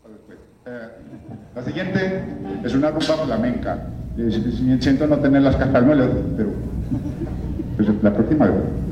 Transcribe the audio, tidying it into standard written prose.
La siguiente es una rumba flamenca. Siento no tener las cascanuelas, pero pues la próxima vez.